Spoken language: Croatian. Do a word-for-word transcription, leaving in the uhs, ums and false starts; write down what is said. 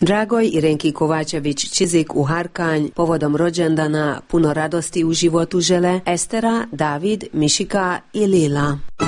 Dragoj Irenki Kovačević Čizik u Harkanj povodom rođendana puno radosti u životu žele Estera, David, Mišika i Lila.